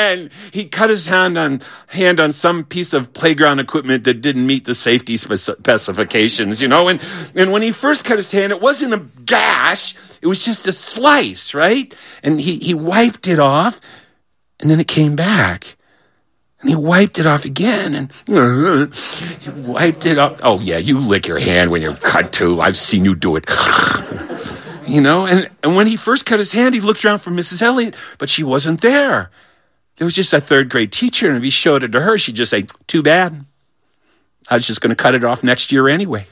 and he cut his hand on some piece of playground equipment that didn't meet the safety specifications, and when he first cut his hand, it wasn't a gash, it was just a slice, right? And he wiped it off, and then it came back. And he wiped it off again, and he wiped it off. Oh, yeah, you lick your hand when you're cut too. I've seen you do it. And when he first cut his hand, he looked around for Mrs. Elliott, but she wasn't there. There was just a third grade teacher, and if he showed it to her, she'd just say, too bad. I was just going to cut it off next year anyway.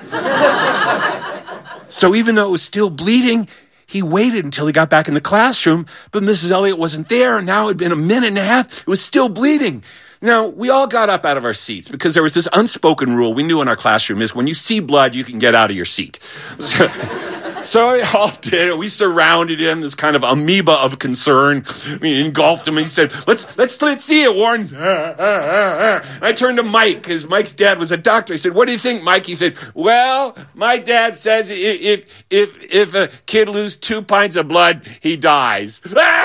So even though it was still bleeding, he waited until he got back in the classroom, but Mrs. Elliott wasn't there, and now it had been a minute and a half. It was still bleeding. Now, we all got up out of our seats because there was this unspoken rule we knew in our classroom is when you see blood, you can get out of your seat. So we all did it. We surrounded him, this kind of amoeba of concern. We engulfed him, and he said, let's see it, Warren. I turned to Mike, because Mike's dad was a doctor. I said, what do you think, Mike? He said, well, my dad says if a kid loses 2 pints of blood, he dies.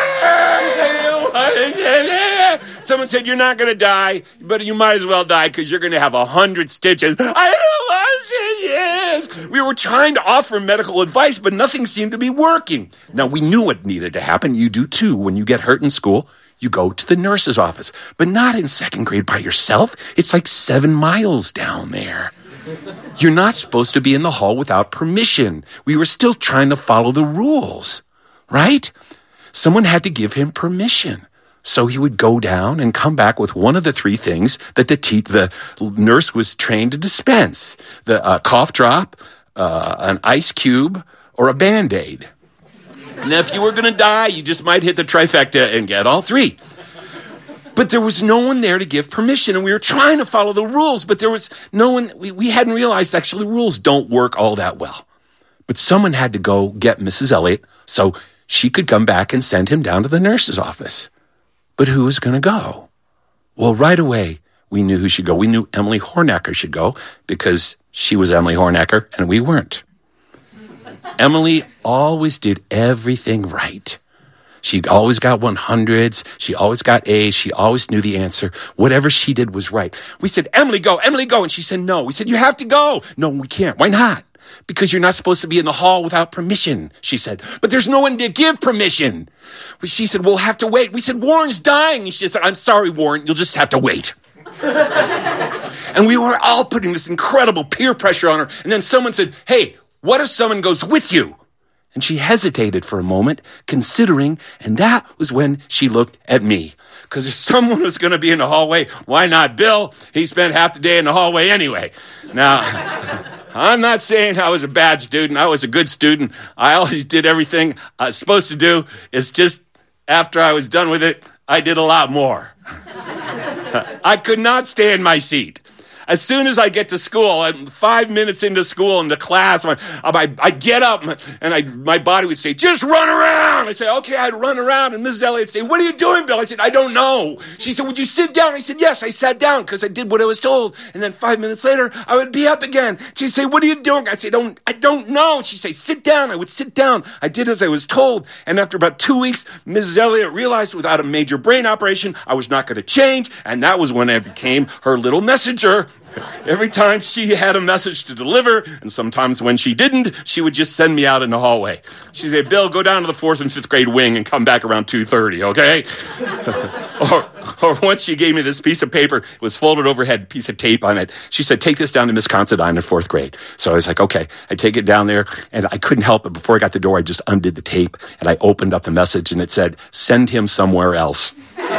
Someone said, you're not going to die, but you might as well die because you're going to have 100 stitches. I don't want to say yes. We were trying to offer medical advice, but nothing seemed to be working. Now, we knew what needed to happen. You do too. When you get hurt in school, you go to the nurse's office, but not in second grade by yourself. It's like 7 miles down there. You're not supposed to be in the hall without permission. We were still trying to follow the rules, right? Someone had to give him permission. So he would go down and come back with one of the 3 things that the nurse was trained to dispense. The cough drop, an ice cube, or a Band-Aid. Now, if you were going to die, you just might hit the trifecta and get all 3. But there was no one there to give permission, and we were trying to follow the rules, but there was no one. We hadn't realized actually rules don't work all that well. But someone had to go get Mrs. Elliott so she could come back and send him down to the nurse's office. But who was going to go? Well, right away, we knew who should go. We knew Emily Hornacker should go because she was Emily Hornacker and we weren't. Emily always did everything right. She always got 100s. She always got A's. She always knew the answer. Whatever she did was right. We said, Emily, go. And she said, no. We said, you have to go. No, we can't. Why not? Because you're not supposed to be in the hall without permission, she said. But there's no one to give permission. She said, we'll have to wait. We said, Warren's dying. She said, I'm sorry, Warren. You'll just have to wait. And we were all putting this incredible peer pressure on her. And then someone said, hey, what if someone goes with you? And she hesitated for a moment, considering, and that was when she looked at me. Because if someone was going to be in the hallway, why not Bill? He spent half the day in the hallway anyway. Now, I'm not saying I was a bad student. I was a good student. I always did everything I was supposed to do. It's just after I was done with it, I did a lot more. I could not stay in my seat. As soon as I get to school, I'm 5 minutes into school in the class, I get up and my body would say, just run around. I'd say, okay, I'd run around. And Mrs. Elliott would say, what are you doing, Bill? I said, I don't know. She said, would you sit down? I said, yes, I sat down because I did what I was told. And then 5 minutes later, I would be up again. She'd say, what are you doing? I'd say, I don't know. She'd say, sit down. I would sit down. I did as I was told. And after about 2 weeks, Mrs. Elliott realized without a major brain operation, I was not going to change. And that was when I became her little messenger. Every time she had a message to deliver, and sometimes when she didn't, she would just send me out in the hallway. She'd say, Bill, go down to the 4th and 5th grade wing and come back around 2:30, okay? Or once she gave me this piece of paper, it was folded over, had a piece of tape on it. She said, take this down to Miss Considine in 4th grade. So I was like, okay. I take it down there, and I couldn't help it. Before I got the door, I just undid the tape, and I opened up the message, and it said, send him somewhere else.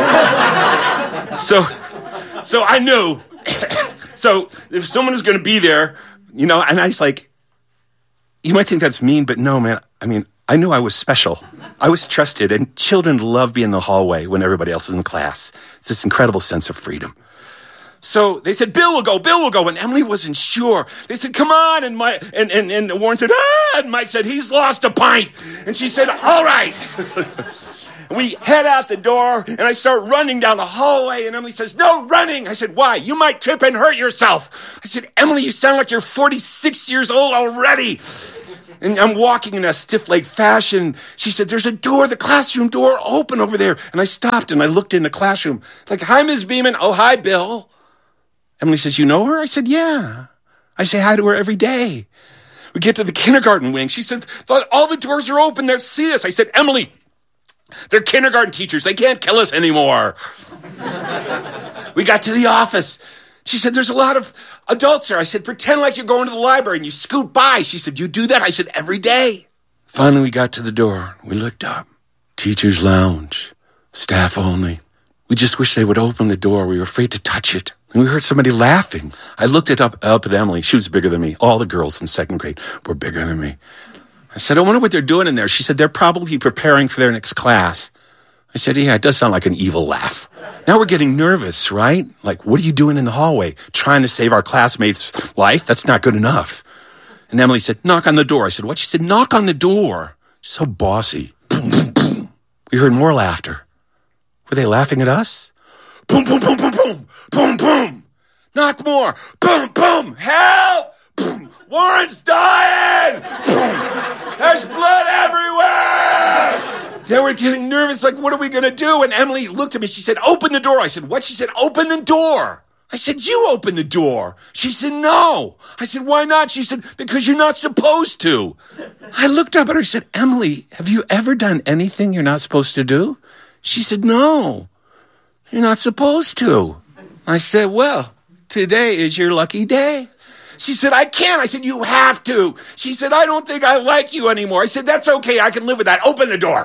So I knew... So if someone is going to be there, and I was like, you might think that's mean, but no, man. I mean, I knew I was special. I was trusted, and children love being in the hallway when everybody else is in class. It's this incredible sense of freedom. So they said, Bill will go. And Emily wasn't sure. They said, come on. And Warren said, and Mike said, he's lost a pint. And she said, all right. We head out the door, and I start running down the hallway, and Emily says, no running. I said, why? You might trip and hurt yourself. I said, Emily, you sound like you're 46 years old already. And I'm walking in a stiff-legged fashion. She said, there's a door, the classroom door open over there. And I stopped and I looked in the classroom. Like, hi, Ms. Beeman. Oh, hi, Bill. Emily says, you know her? I said, yeah. I say hi to her every day. We get to the kindergarten wing. She said, all the doors are open. They'll see us. I said, Emily, they're kindergarten teachers. They can't kill us anymore. We got to the office. She said, there's a lot of adults there. I said, pretend like you're going to the library and you scoot by. She said, you do that? I said, every day. Finally, we got to the door. We looked up. Teacher's lounge. Staff only. We just wish they would open the door. We were afraid to touch it. And we heard somebody laughing. I looked up at Emily. She was bigger than me. All the girls in second grade were bigger than me. I said, I wonder what they're doing in there. She said, they're probably preparing for their next class. I said, yeah, it does sound like an evil laugh. Now we're getting nervous, right? Like, what are you doing in the hallway? Trying to save our classmate's life? That's not good enough. And Emily said, knock on the door. I said, what? She said, knock on the door. So bossy. Boom, boom, boom. We heard more laughter. Were they laughing at us? Boom, boom, boom, boom, boom, boom, boom. Knock more. Boom, boom. Help! Boom. Warren's dying! Boom. There's blood everywhere! Then we're getting nervous, like, what are we going to do? And Emily looked at me. She said, open the door. I said, what? She said, open the door. I said, you open the door. She said, no. I said, why not? She said, because you're not supposed to. I looked up at her. I said, Emily, have you ever done anything you're not supposed to do? She said, no, you're not supposed to. I said, well, today is your lucky day. She said, I can't. I said, you have to. She said, I don't think I like you anymore. I said, that's okay. I can live with that. Open the door.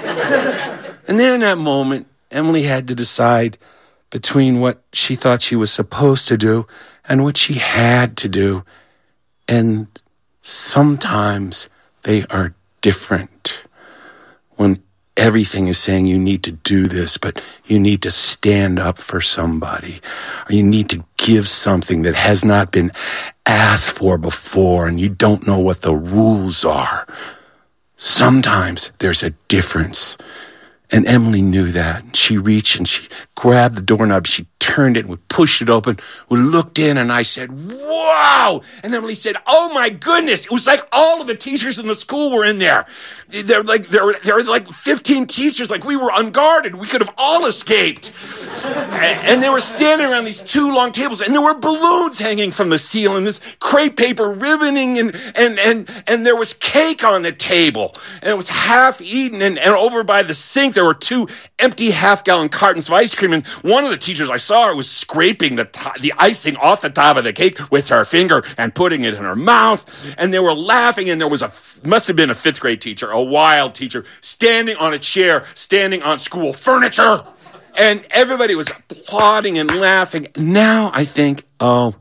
And then in that moment, Emily had to decide between what she thought she was supposed to do and what she had to do. And sometimes they are different. When everything is saying you need to do this, but you need to stand up for somebody, or you need to give something that has not been asked for before, and you don't know what the rules are. Sometimes there's a difference. And Emily knew that. She reached and she grabbed the doorknob. She turned it and we pushed it open. We looked in and I said, wow. And Emily said, oh my goodness. It was like all of the teachers in the school were in there. There were like 15 teachers. Like, we were unguarded. We could have all escaped. And they were standing around these two long tables, and there were balloons hanging from the ceiling, this crepe paper ribboning, and there was cake on the table, and it was half eaten, and over by the sink there were two empty half-gallon cartons of ice cream, and one of the teachers, I saw her, was scraping the icing off the top of the cake with her finger and putting it in her mouth, and they were laughing, and there was must have been a fifth grade teacher, a wild teacher, standing on a chair, standing on school furniture. And everybody was applauding and laughing. Now I think, it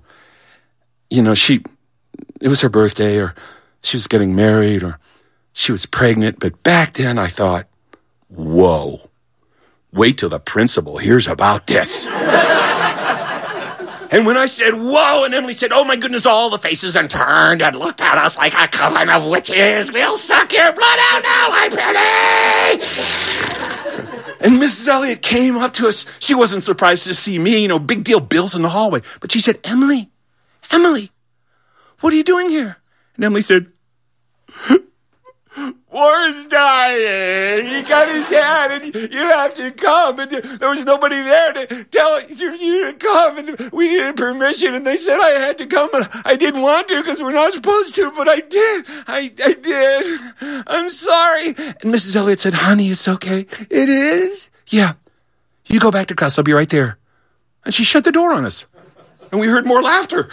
was her birthday, or she was getting married, or she was pregnant. But back then I thought, whoa, wait till the principal hears about this. And when I said, whoa, and Emily said, oh my goodness, all the faces, and turned and looked at us like a coven of witches. We'll suck your blood out now, my penny. And Mrs. Elliott came up to us. She wasn't surprised to see me, big deal, Bill's in the hallway. But she said, Emily, what are you doing here? And Emily said, Warren's dying. He got his hand, and you have to come. And there was nobody there to tell you to come. And we needed permission, and they said I had to come, but I didn't want to because we're not supposed to. But I did. I did. I'm sorry. And Mrs. Elliott said, honey, it's okay. It is? Yeah. You go back to class. I'll be right there. And she shut the door on us. And we heard more laughter.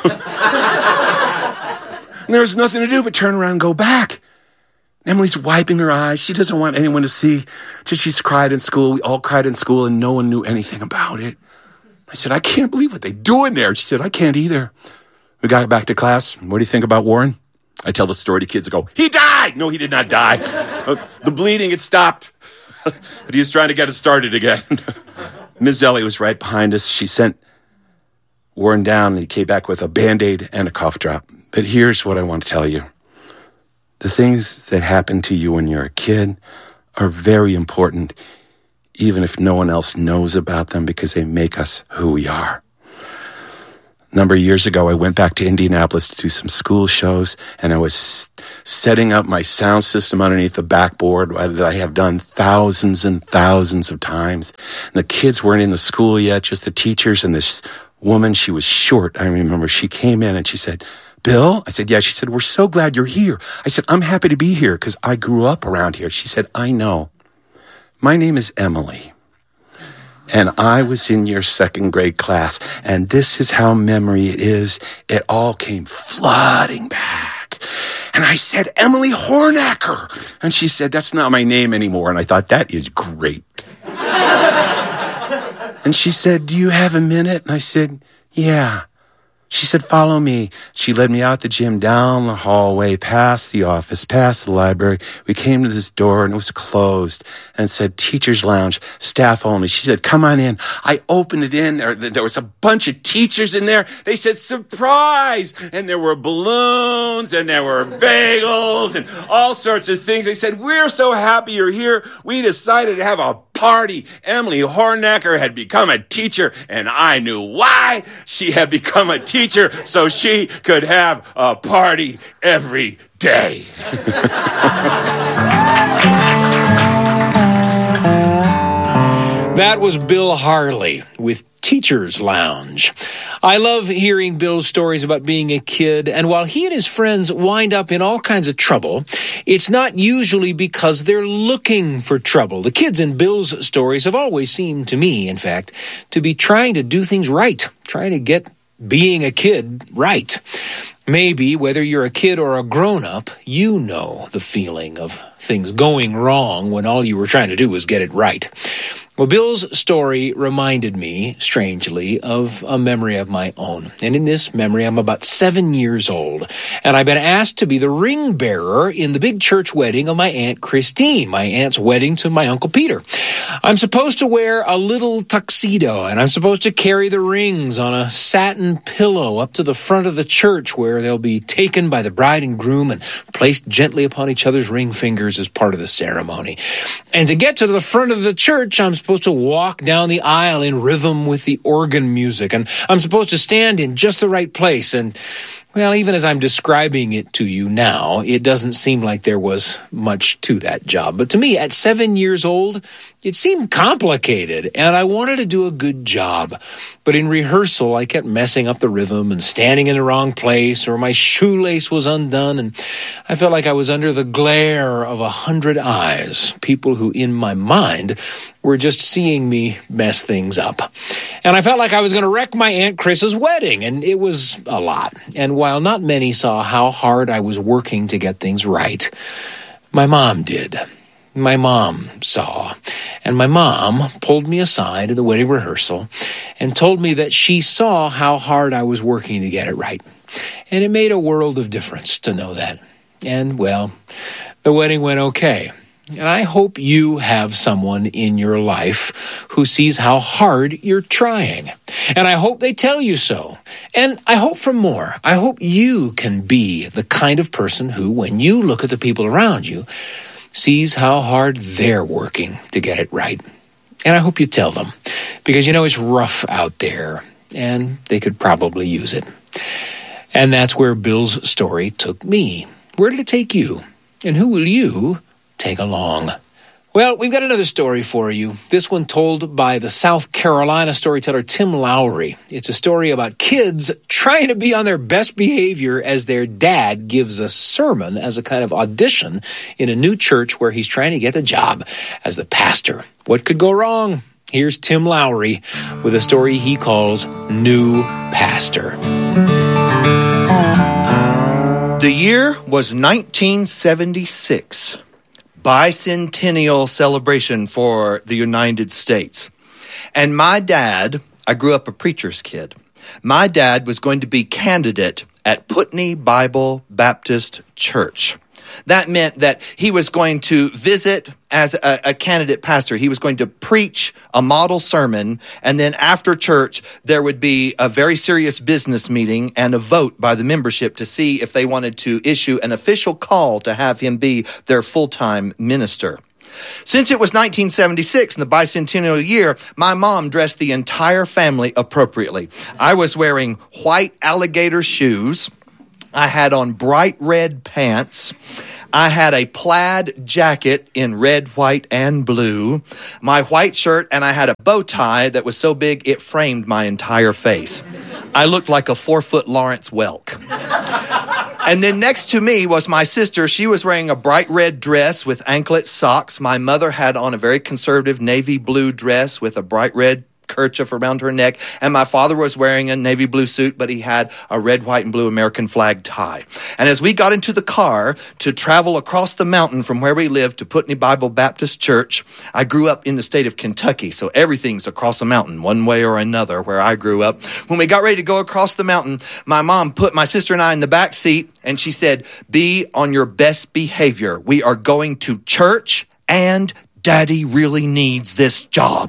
And there was nothing to do but turn around and go back. Emily's wiping her eyes. She doesn't want anyone to see. She's cried in school. We all cried in school, and no one knew anything about it. I said, I can't believe what they do in there. She said, I can't either. We got back to class. What do you think about Warren? I tell the story to kids and go, he died. No, he did not die. The bleeding had stopped. But he was trying to get it started again. Ms. Elliott was right behind us. She sent Warren down, and he came back with a Band-Aid and a cough drop. But here's what I want to tell you. The things that happen to you when you're a kid are very important, even if no one else knows about them, because they make us who we are. number of years ago, I went back to Indianapolis to do some school shows, and I was setting up my sound system underneath the backboard that I have done thousands and thousands of times. And the kids weren't in the school yet, just the teachers, and this woman, she was short. I remember she came in and she said, "Bill?" I said, "Yeah." She said, "We're so glad you're here." I said, "I'm happy to be here because I grew up around here." She said, "I know. My name is Emily. And I was in your second grade class, and this is how memory it is. It all came flooding back." And I said, "Emily Hornacker." And she said, "That's not my name anymore." And I thought, that is great. And she said, "Do you have a minute?" And I said, "Yeah." She said, "Follow me." She led me out the gym, down the hallway, past the office, past the library. We came to this door, and it was closed, and it said, "Teacher's Lounge, staff only." She said, "Come on in." I opened it in. There was a bunch of teachers in there. They said, "Surprise!" And there were balloons, and there were bagels, and all sorts of things. They said, "We're so happy you're here. We decided to have a party." Emily Hornacker had become a teacher, and I knew why. She had become a teacher so she could have a party every day. That was Bill Harley with Teacher's Lounge. I love hearing Bill's stories about being a kid, and while he and his friends wind up in all kinds of trouble, it's not usually because they're looking for trouble. The kids in Bill's stories have always seemed to me, in fact, to be trying to do things right, trying to get being a kid right. Maybe, whether you're a kid or a grown-up, you know the feeling of things going wrong when all you were trying to do was get it right. Well, Bill's story reminded me, strangely, of a memory of my own. And in this memory, I'm about 7 years old, and I've been asked to be the ring bearer in the big church wedding of my Aunt Christine, my aunt's wedding to my Uncle Peter. I'm supposed to wear a little tuxedo, and I'm supposed to carry the rings on a satin pillow up to the front of the church where they'll be taken by the bride and groom and placed gently upon each other's ring fingers as part of the ceremony. And to get to the front of the church, I'm supposed to walk down the aisle in rhythm with the organ music, and I'm supposed to stand in just the right place. And, well, even as I'm describing it to you now, it doesn't seem like there was much to that job. But to me, at 7 years old, it seemed complicated, and I wanted to do a good job. But in rehearsal, I kept messing up the rhythm and standing in the wrong place, or my shoelace was undone, and I felt like I was under the glare of 100 eyes, people who, in my mind, were just seeing me mess things up. And I felt like I was going to wreck my Aunt Chris's wedding, and it was a lot. And while not many saw how hard I was working to get things right, my mom did. My mom saw, and my mom pulled me aside in the wedding rehearsal and told me that she saw how hard I was working to get it right. And it made a world of difference to know that. And, well, the wedding went okay. And I hope you have someone in your life who sees how hard you're trying. And I hope they tell you so. And I hope for more. I hope you can be the kind of person who, when you look at the people around you, sees how hard they're working to get it right. And I hope you tell them, because, you know, it's rough out there, and they could probably use it. And that's where Bill's story took me. Where did it take you? And who will you take along? Well, we've got another story for you. This one told by the South Carolina storyteller Tim Lowry. It's a story about kids trying to be on their best behavior as their dad gives a sermon as a kind of audition in a new church where he's trying to get the job as the pastor. What could go wrong? Here's Tim Lowry with a story he calls New Pastor. The year was 1976. Bicentennial celebration for the United States. And my dad, I grew up a preacher's kid. My dad was going to be candidate at Putney Bible Baptist Church. That meant that he was going to visit as a candidate pastor. He was going to preach a model sermon, and then after church, there would be a very serious business meeting and a vote by the membership to see if they wanted to issue an official call to have him be their full-time minister. Since it was 1976 in the bicentennial year, my mom dressed the entire family appropriately. I was wearing white alligator shoes. I had on bright red pants. I had a plaid jacket in red, white, and blue, my white shirt, and I had a bow tie that was so big it framed my entire face. I looked like a 4-foot Lawrence Welk. And then next to me was my sister. She was wearing a bright red dress with anklet socks. My mother had on a very conservative navy blue dress with a bright red kerchief around her neck, and my father was wearing a navy blue suit, but he had a red, white, and blue American flag tie. And as we got into the car to travel across the mountain from where we lived to Putney Bible Baptist Church, I grew up in the state of Kentucky, so everything's across the mountain one way or another where I grew up. When we got ready to go across the mountain, my mom put my sister and I in the back seat, and she said, "Be on your best behavior. We are going to church, and Daddy really needs this job."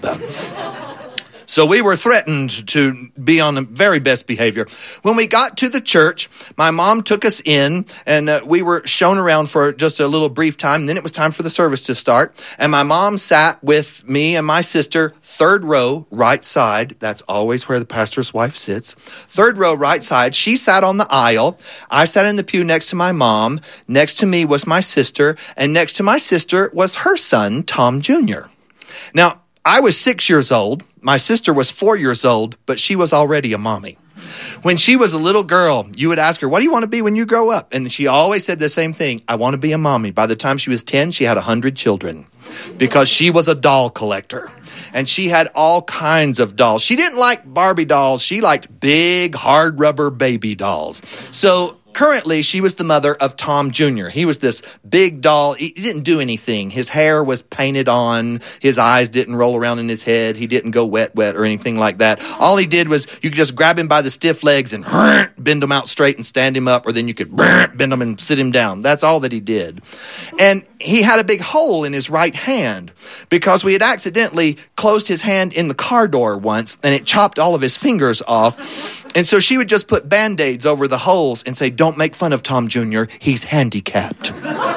So we were threatened to be on the very best behavior. When we got to the church, my mom took us in, and we were shown around for just a little brief time. Then it was time for the service to start. And my mom sat with me and my sister, third row, right side. That's always where the pastor's wife sits. Third row, right side. She sat on the aisle. I sat in the pew next to my mom. Next to me was my sister. And next to my sister was her son, Tom Jr. Now, I was 6 years old. My sister was 4 years old, but she was already a mommy. When she was a little girl, you would ask her, "What do you want to be when you grow up?" And she always said the same thing, "I want to be a mommy." By the time she was 10, she had 100 children because she was a doll collector. And she had all kinds of dolls. She didn't like Barbie dolls. She liked big, hard rubber baby dolls. So currently, she was the mother of Tom Jr. He was this big doll. He didn't do anything. His hair was painted on. His eyes didn't roll around in his head. He didn't go wet or anything like that. All he did was you could just grab him by the stiff legs and bend him out straight and stand him up, or then you could bend him and sit him down. That's all that he did. And he had a big hole in his right hand because we had accidentally closed his hand in the car door once, and it chopped all of his fingers off. And so she would just put Band-Aids over the holes and say, "Don't make fun of Tom Jr., he's handicapped."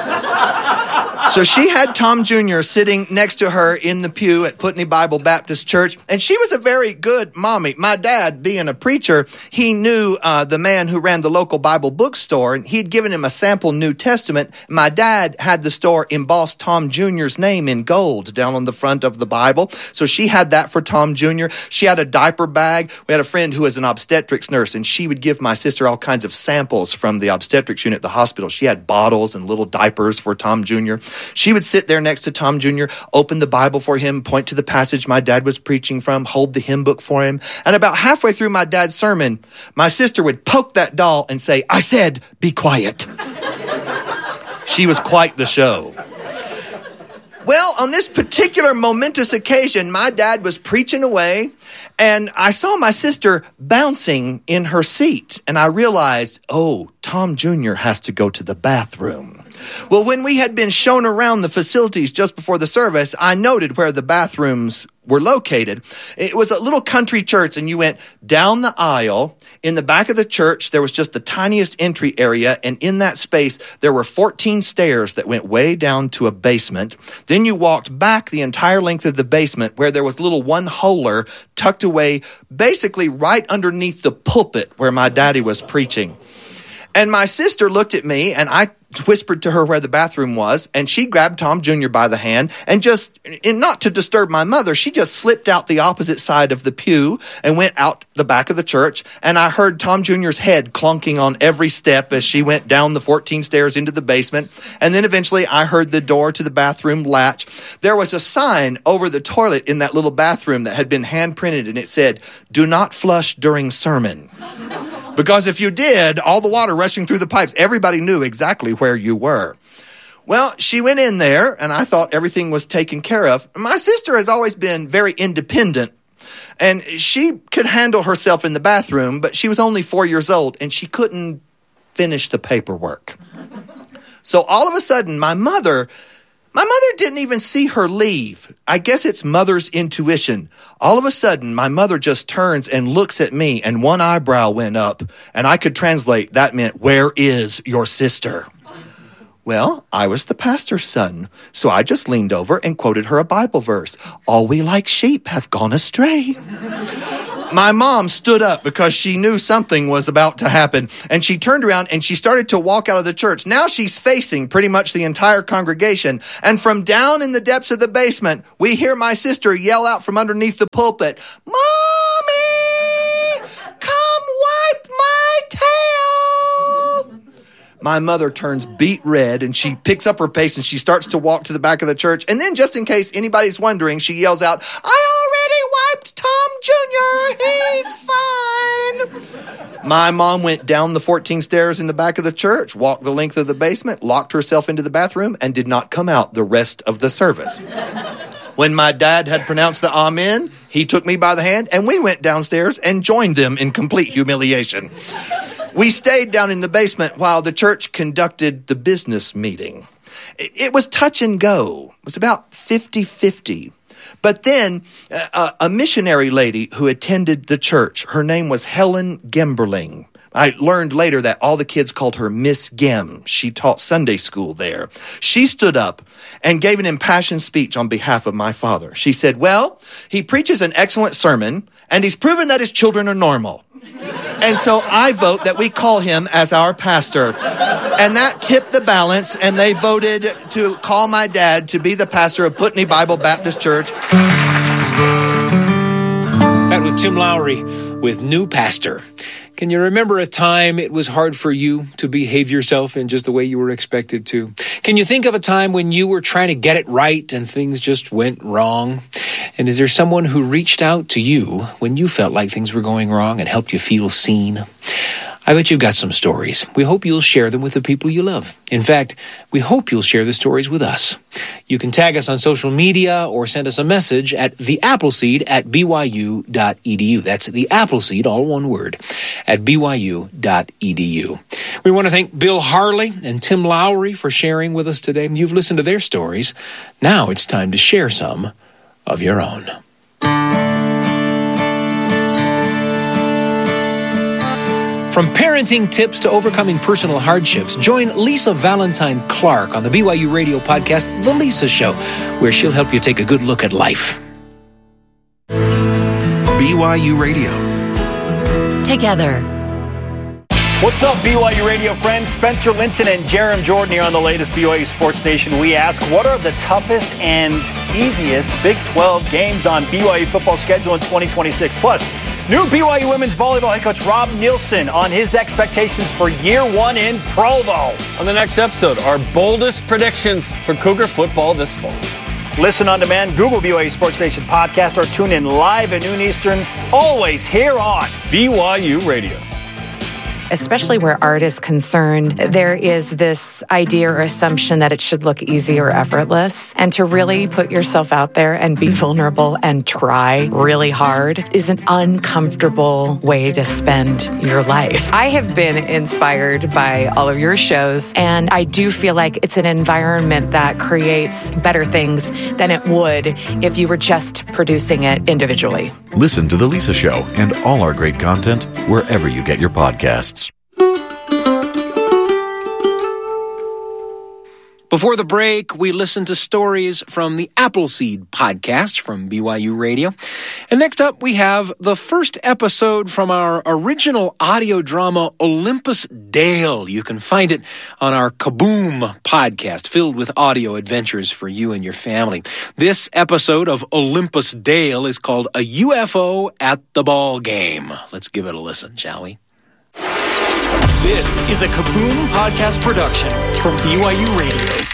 So she had Tom Jr. sitting next to her in the pew at Putney Bible Baptist Church, and she was a very good mommy. My dad, being a preacher, he knew the man who ran the local Bible bookstore, and he'd given him a sample New Testament. My dad had the store emboss Tom Jr.'s name in gold down on the front of the Bible, so she had that for Tom Jr. She had a diaper bag. We had a friend who was an obstetrics nurse, and she would give my sister all kinds of samples from the obstetrics unit at the hospital. She had bottles and little diapers for Tom Jr. She would sit there next to Tom Jr., open the Bible for him, point to the passage my dad was preaching from, hold the hymn book for him. And about halfway through my dad's sermon, my sister would poke that doll and say, "I said, be quiet." She was quite the show. Well, on this particular momentous occasion, my dad was preaching away, and I saw my sister bouncing in her seat, and I realized, oh, Tom Jr. has to go to the bathroom. Well, when we had been shown around the facilities just before the service, I noted where the bathrooms were located. It was a little country church, and you went down the aisle. In the back of the church, there was just the tiniest entry area, and in that space, there were 14 stairs that went way down to a basement. Then you walked back the entire length of the basement, where there was a little one-holer tucked away basically right underneath the pulpit where my daddy was preaching. And my sister looked at me, and I whispered to her where the bathroom was, and she grabbed Tom Jr. by the hand, and not to disturb my mother, she just slipped out the opposite side of the pew and went out the back of the church, and I heard Tom Jr.'s head clunking on every step as she went down the 14 stairs into the basement, and then eventually I heard the door to the bathroom latch. There was a sign over the toilet in that little bathroom that had been hand-printed, and it said, "Do not flush during sermon." Because if you did, all the water rushing through the pipes, everybody knew exactly where you were. Well, she went in there, and I thought everything was taken care of. My sister has always been very independent, and she could handle herself in the bathroom, but she was only 4 years old, and she couldn't finish the paperwork. So all of a sudden, my mother didn't even see her leave. I guess it's mother's intuition. All of a sudden, my mother just turns and looks at me, and one eyebrow went up, and I could translate that meant, "Where is your sister?" Well, I was the pastor's son, so I just leaned over and quoted her a Bible verse. All we like sheep have gone astray. My mom stood up because she knew something was about to happen, and she turned around and she started to walk out of the church. Now she's facing pretty much the entire congregation, and from down in the depths of the basement, we hear my sister yell out from underneath the pulpit, "Mommy, come wipe my tail!" My mother turns beet red, and she picks up her pace and she starts to walk to the back of the church, and then just in case anybody's wondering, she yells out, "I already wiped Tom Jr., he's fine." My mom went down the 14 stairs in the back of the church, walked the length of the basement, locked herself into the bathroom, and did not come out the rest of the service. When my dad had pronounced the amen, he took me by the hand, and we went downstairs and joined them in complete humiliation. We stayed down in the basement while the church conducted the business meeting. It was touch and go. It was about 50-50. But then a missionary lady who attended the church, her name was Helen Gemberling. I learned later that all the kids called her Miss Gem. She taught Sunday school there. She stood up and gave an impassioned speech on behalf of my father. She said, "Well, he preaches an excellent sermon, and he's proven that his children are normal. And so I vote that we call him as our pastor." And that tipped the balance, and they voted to call my dad to be the pastor of Putney Bible Baptist Church. That was Tim Lowry with New Pastor. Can you remember a time it was hard for you to behave yourself in just the way you were expected to? Can you think of a time when you were trying to get it right and things just went wrong? And is there someone who reached out to you when you felt like things were going wrong and helped you feel seen? I bet you've got some stories. We hope you'll share them with the people you love. In fact, we hope you'll share the stories with us. You can tag us on social media or send us a message at theappleseed@byu.edu. That's the Appleseed, all one word, at byu.edu. We want to thank Bill Harley and Tim Lowry for sharing with us today. You've listened to their stories. Now it's time to share some of your own. From parenting tips to overcoming personal hardships, join Lisa Valentine Clark on the BYU radio podcast, The Lisa Show, where she'll help you take a good look at life. BYU Radio. Together. What's up, BYU Radio friends? Spencer Linton and Jerem Jordan here on the latest BYU Sports Nation. We ask, what are the toughest and easiest Big 12 games on BYU football schedule in 2026? Plus, new BYU women's volleyball head coach Rob Nielsen on his expectations for year one in Provo. On the next episode, our boldest predictions for Cougar football this fall. Listen on demand, Google BYU Sports Nation podcast, or tune in live at noon Eastern, always here on BYU Radio. Especially where art is concerned, there is this idea or assumption that it should look easy or effortless. And to really put yourself out there and be vulnerable and try really hard is an uncomfortable way to spend your life. I have been inspired by all of your shows, and I do feel like it's an environment that creates better things than it would if you were just producing it individually. Listen to The Lisa Show and all our great content wherever you get your podcasts. Before the break, we listened to stories from the Appleseed podcast from BYU Radio. And next up, we have the first episode from our original audio drama, Olympus Dale. You can find it on our Kaboom podcast, filled with audio adventures for you and your family. This episode of Olympus Dale is called A UFO at the Ball Game. Let's give it a listen, shall we? This is a Kaboom podcast production from BYU Radio.